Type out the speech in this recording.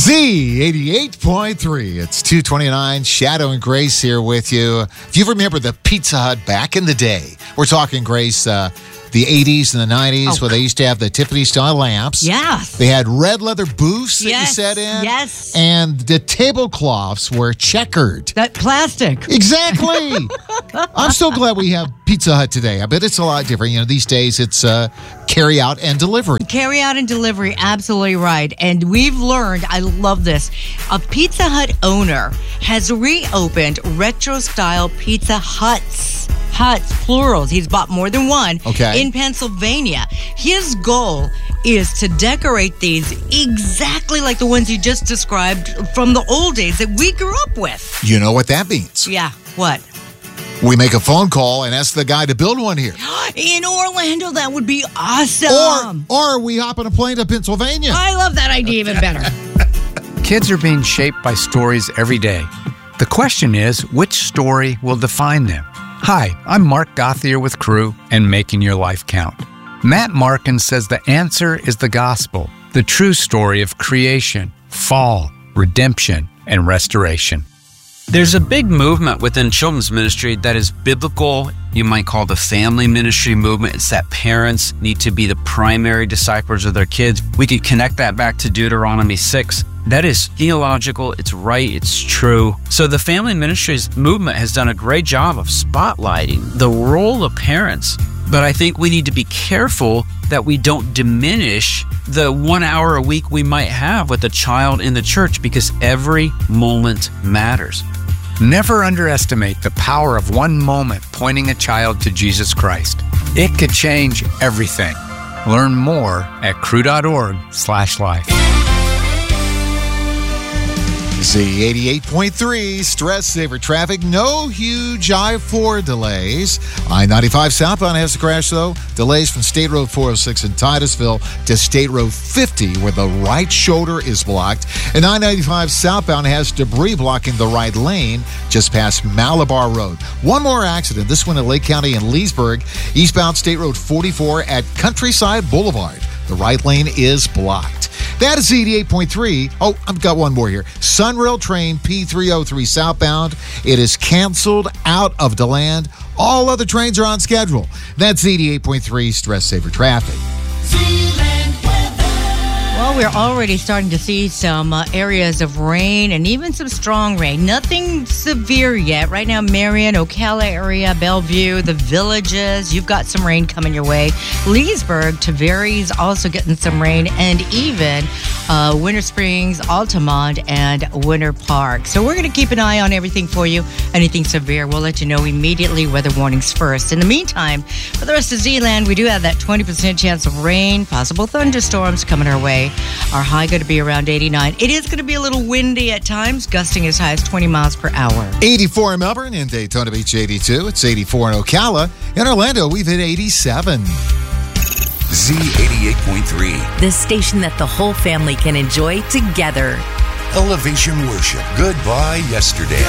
Z88.3. It's 2:29. Shadow and Grace here with you. If you remember the Pizza Hut back in the day, we're talking, Grace, the 80s and the 90s, where they used to have the Tiffany-style lamps. Yes. They had red leather booths that you sat in. Yes. And the tablecloths were checkered. That plastic. Exactly. I'm so glad we have Pizza Hut today. I bet it's a lot different. You know, these days it's carry out and delivery. Carry out and delivery, absolutely right. And we've learned, I love this, a Pizza Hut owner has reopened retro-style Pizza Huts, plurals. He's bought more than one in Pennsylvania. His goal is to decorate these exactly like the ones you just described from the old days that we grew up with. You know what that means? Yeah, what? We make a phone call and ask the guy to build one here. In Orlando, that would be awesome. Or we hop on a plane to Pennsylvania. I love that idea even better. Kids are being shaped by stories every day. The question is, which story will define them? Hi, I'm Mark Gothier with Crew and Making Your Life Count. Matt Markin says the answer is the gospel, the true story of creation, fall, redemption, and restoration. There's a big movement within children's ministry that is biblical. You might call the family ministry movement. It's that parents need to be the primary disciples of their kids. We could connect that back to Deuteronomy 6. That is theological. It's right. It's true. So the family ministries movement has done a great job of spotlighting the role of parents. But I think we need to be careful that we don't diminish the 1 hour a week we might have with a child in the church, because every moment matters. Never underestimate the power of one moment pointing a child to Jesus Christ. It could change everything. Learn more at crew.org/life. Z88.3, stress saver traffic. No huge I-4 delays. I-95 southbound has a crash, though. Delays from State Road 406 in Titusville to State Road 50, where the right shoulder is blocked. And I-95 southbound has debris blocking the right lane just past Malabar Road. One more accident, this one in Lake County in Leesburg. Eastbound State Road 44 at Countryside Boulevard. The right lane is blocked. That is Z88.3. Oh, I've got one more here. Sunrail train P303 southbound. It is canceled out of DeLand. All other trains are on schedule. That's Z88.3 stress saver traffic. Well, we're already starting to see some areas of rain and even some strong rain. Nothing severe yet. Right now, Marion, Ocala area, Bellevue, the Villages, you've got some rain coming your way. Leesburg, Tavares also getting some rain, and even Winter Springs, Altamont, and Winter Park. So we're going to keep an eye on everything for you. Anything severe, we'll let you know immediately. Weather warnings first. In the meantime, for the rest of Zeeland, we do have that 20% chance of rain, possible thunderstorms coming our way. Our high going to be around 89. It is going to be a little windy at times, gusting as high as 20 miles per hour. 84 in Melbourne, in Daytona Beach 82. It's 84 in Ocala. In Orlando, we've hit 87. Z88.3. The station that the whole family can enjoy together. Elevation Worship. Goodbye, yesterday.